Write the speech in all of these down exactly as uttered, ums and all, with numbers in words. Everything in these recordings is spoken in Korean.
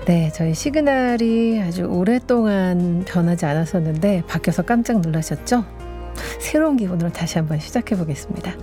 네, 저희 시그널이 아주 오랫동안 변하지 않았었는데 바뀌어서 깜짝 놀라셨죠? 새로운 기분으로 다시 한번 시작해 보겠습니다.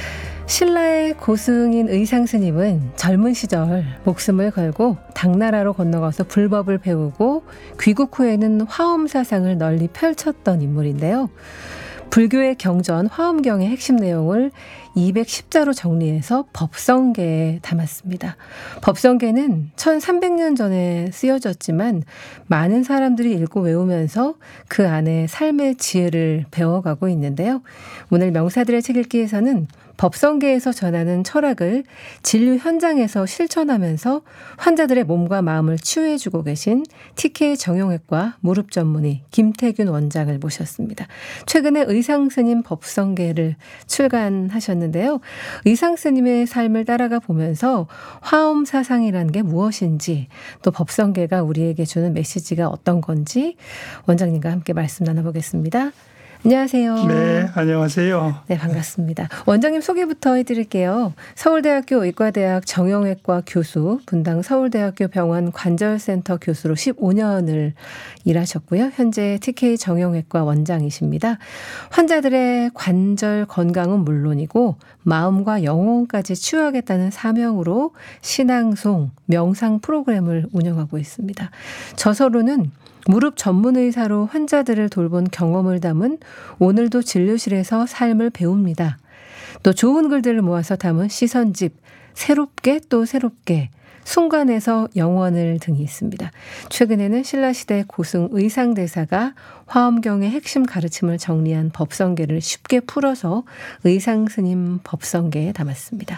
신라의 고승인 의상스님은 젊은 시절 목숨을 걸고 당나라로 건너가서 불법을 배우고 귀국 후에는 화엄사상을 널리 펼쳤던 인물인데요. 불교의 경전 화엄경의 핵심 내용을 이백십 자로 정리해서 법성계에 담았습니다. 법성계는 천삼백 년 전에 쓰여졌지만 많은 사람들이 읽고 외우면서 그 안에 삶의 지혜를 배워가고 있는데요. 오늘 명사들의 책 읽기에서는 법성계에서 전하는 철학을 진료 현장에서 실천하면서 환자들의 몸과 마음을 치유해주고 계신 티케이 정형외과 무릎 전문의 김태균 원장을 모셨습니다. 최근에 의상스님 법성계를 출간하셨는데요. 의상스님의 삶을 따라가 보면서 화엄사상이라는 게 무엇인지, 또 법성계가 우리에게 주는 메시지가 어떤 건지 원장님과 함께 말씀 나눠보겠습니다. 안녕하세요. 네, 안녕하세요. 네, 반갑습니다. 원장님 소개부터 해드릴게요. 서울대학교 의과대학 정형외과 교수, 분당 서울대학교 병원 관절센터 교수로 십오 년을 일하셨고요. 현재 티케이 정형외과 원장이십니다. 환자들의 관절 건강은 물론이고 마음과 영혼까지 치유하겠다는 사명으로 신앙송, 명상 프로그램을 운영하고 있습니다. 저서로는 무릎 전문의사로 환자들을 돌본 경험을 담은 오늘도 진료실에서 삶을 배웁니다. 또 좋은 글들을 모아서 담은 시선집, 새롭게 또 새롭게, 순간에서 영원을 등이 있습니다. 최근에는 신라시대 고승 의상대사가 화엄경의 핵심 가르침을 정리한 법성계를 쉽게 풀어서 의상스님 법성계에 담았습니다.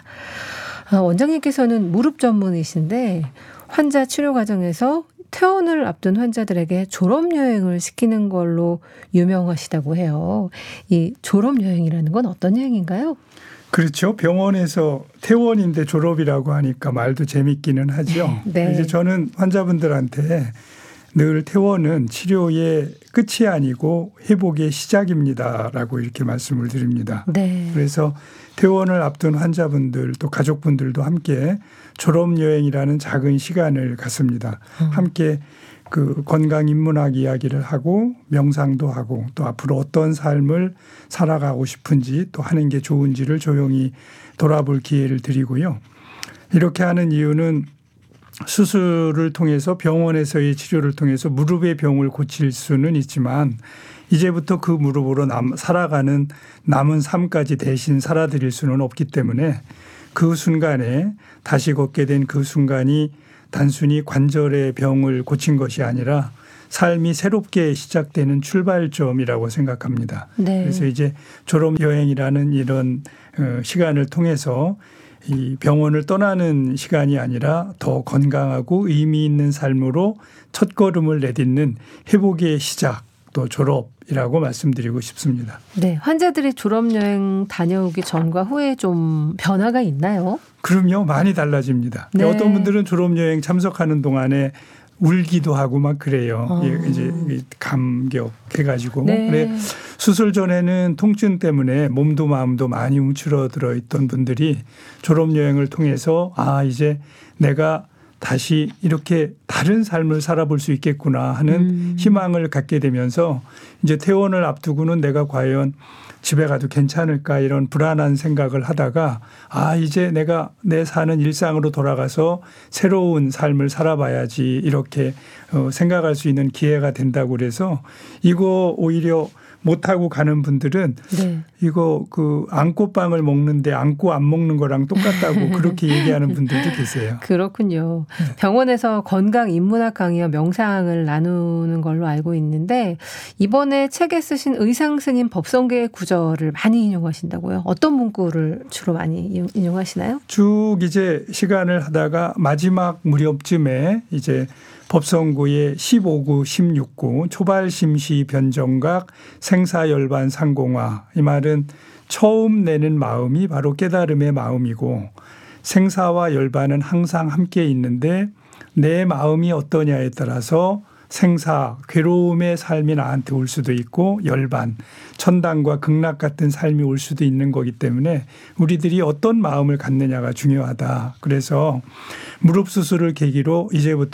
원장님께서는 무릎 전문의신데 환자 치료 과정에서 퇴원을 앞둔 환자들에게 졸업여행을 시키는 걸로 유명하시다고 해요. 이 졸업여행이라는 건 어떤 여행인가요? 그렇죠. 병원에서 퇴원인데 졸업이라고 하니까 말도 재밌기는 하죠. 네. 이제 저는 환자분들한테 늘 퇴원은 치료의 끝이 아니고 회복의 시작입니다라고 이렇게 말씀을 드립니다. 네. 그래서 퇴원을 앞둔 환자분들 또 가족분들도 함께 졸업여행이라는 작은 시간을 갖습니다. 음. 함께 그 건강 인문학 이야기를 하고 명상도 하고 또 앞으로 어떤 삶을 살아가고 싶은지 또 하는 게 좋은지를 조용히 돌아볼 기회를 드리고요. 이렇게 하는 이유는 수술을 통해서 병원에서의 치료를 통해서 무릎의 병을 고칠 수는 있지만 이제부터 그 무릎으로 남, 살아가는 남은 삶까지 대신 살아드릴 수는 없기 때문에 그 순간에 다시 걷게 된 그 순간이 단순히 관절의 병을 고친 것이 아니라 삶이 새롭게 시작되는 출발점이라고 생각합니다. 네. 그래서 이제 졸업여행이라는 이런 시간을 통해서 이 병원을 떠나는 시간이 아니라 더 건강하고 의미 있는 삶으로 첫걸음을 내딛는 회복의 시작 또 졸업이라고 말씀드리고 싶습니다. 네, 환자들이 졸업여행 다녀오기 전과 후에 좀 변화가 있나요? 그럼요. 많이 달라집니다. 네. 어떤 분들은 졸업여행 참석하는 동안에 울기도 하고 막 그래요. 어. 이제 감격해가지고. 네. 그래 수술 전에는 통증 때문에 몸도 마음도 많이 움츠러들어 있던 분들이 졸업여행을 통해서 아 이제 내가 다시 이렇게 다른 삶을 살아볼 수 있겠구나 하는 음. 희망을 갖게 되면서 이제 퇴원을 앞두고는 내가 과연 집에 가도 괜찮을까 이런 불안한 생각을 하다가 아 이제 내가 내 사는 일상으로 돌아가서 새로운 삶을 살아봐야지 이렇게 생각할 수 있는 기회가 된다고 그래서 이거 오히려 못하고 가는 분들은 네. 이거 그 안고빵을 먹는데 안고 안 먹는 거랑 똑같다고 그렇게 얘기하는 분들도 계세요. 그렇군요. 병원에서 건강 인문학 강의와 명상을 나누는 걸로 알고 있는데 이번에 책에 쓰신 의상스님 법성계의 구절을 많이 인용하신다고요? 어떤 문구를 주로 많이 인용하시나요? 쭉 이제 시간을 하다가 마지막 무렵쯤에 이제 법성구의 십오 구, 십육 구 초발심시 변정각 생사열반 상공화 이 말은 처음 내는 마음이 바로 깨달음의 마음이고 생사와 열반은 항상 함께 있는데 내 마음이 어떠냐에 따라서 생사, 괴로움의 삶이 나한테 올 수도 있고 열반, 천당과 극락 같은 삶이 올 수도 있는 거기 때문에 우리들이 어떤 마음을 갖느냐가 중요하다. 그래서 무릎 수술을 계기로 이제부터